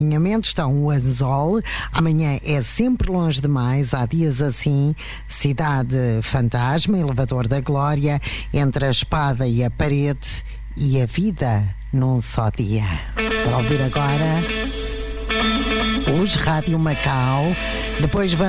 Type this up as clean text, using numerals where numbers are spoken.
Estão o Anzol. Amanhã é sempre longe demais. Há dias assim. Cidade Fantasma, Elevador da Glória, Entre a Espada e a Parede e a Vida num Só Dia. Para ouvir agora os Rádio Macau. Depois vamos